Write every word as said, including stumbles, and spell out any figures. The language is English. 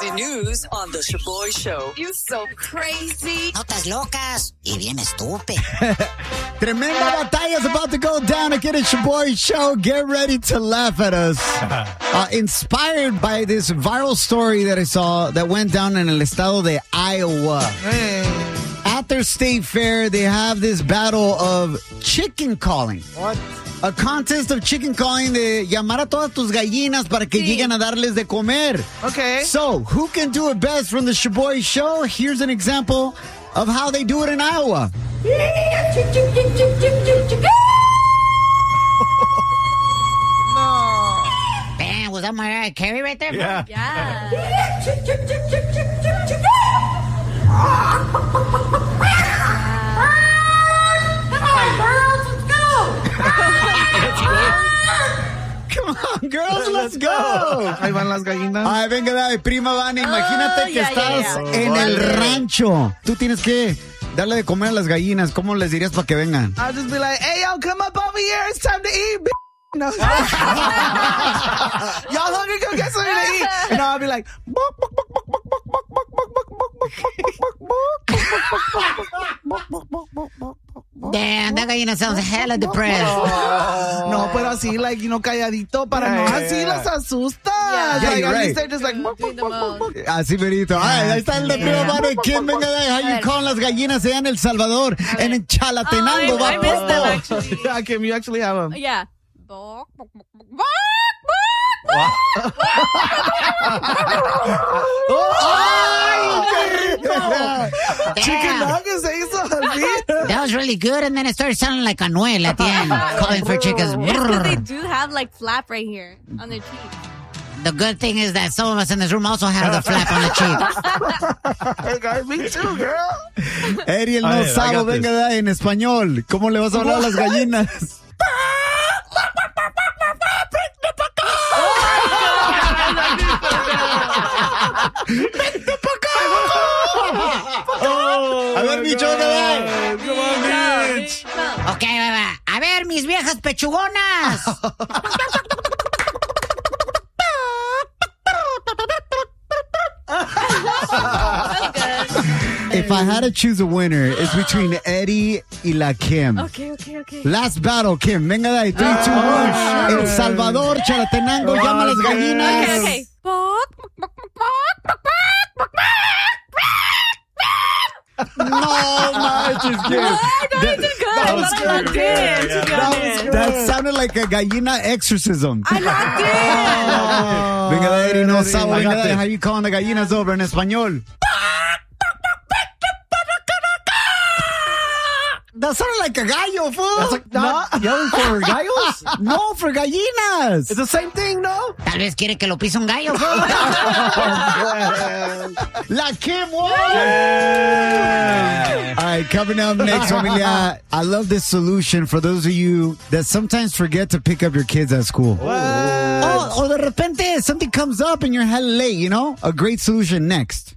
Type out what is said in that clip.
Celebrity news on The Shaboy Show. You so crazy. Notas locas y bien estúpido. Tremenda batalla is about to go down again at Shaboy Show. Get ready to laugh at us. Uh, inspired by this viral story that I saw that went down in el estado de Iowa. Hey. At their state fair, they have this battle of chicken calling. What? A contest of chicken calling de llamar a todas tus gallinas para que sí. lleguen a darles de comer. Okay. So, who can do it best from the Shaboy Show? Here's an example of how they do it in Iowa. No. Man, was that Mariah Carey right there? Yeah. Yeah. Come on, girls, let's go. Ahí van las gallinas. Ay, venga, dale, prima Vani, imagínate Oh, que yeah, estás yeah, yeah. en el rancho. Tú tienes que darle de comer a las gallinas. ¿Cómo les dirías para que vengan? I'll just be like, hey, yo, come up over here. It's time to eat, b****. No. Y'all hungry? Go get something to eat. And I'll be like, Damn, that gallina sounds hella depressed. Oh. No, pero así, like, you know, calladito para no Yeah, así yeah. las asustas. Yeah. Yeah, Like, you're at right. least they're just like, Doing the most. Así, verito. Ay, ahí está el de prima Yeah. Vani. ¿Quién venga de ahí? How you call las gallinas allá en El Salvador? En el Chalatenango, Oh, I- I missed them, vato. actually. yeah, Kim, you actually have them. Yeah. Chicken Damn. nuggets, se hizo así. That was really good, and then it started sounding like Anuel at the end, calling for chickens. Because they do have like flap right here on their cheek. The good thing is that some of us in this room also have the flap on the cheek. Hey, guys, me too, girl. Ariel A no ver, I sabe, got this. venga de ahí en español. ¿Cómo le vas a hablar a las gallinas? A ver, bicho, venga de ahí. Come on, bitch. Ok, va, va. A ver, mis viejas pechugonas. If I had to choose a winner, it's between Eddie y la Kim. Okay, okay, okay. Last battle, Kim. Venga de ahí. three, two, one. El Salvador, Chalatenango, llama a las gallinas. Okay, okay. No, manches, Kim. No, no, you did good. that was I locked good. in. Yeah, You yeah, got That, it. that sounded like a gallina exorcism. I locked in. Venga de Eddie, no Eddie, sabe. I Venga got de ahí. this. How you calling the gallinas over en español? That sounded like a gallo, fool. That's like not yelling for gallos? No, for gallinas. It's the same thing, no? Tal vez quiere que lo pise un gallo. La Kim won. All right, coming up next, familia. I love this solution for those of you that sometimes forget to pick up your kids at school. Oh, or de repente something comes up and you're hella late, you know? A great solution next.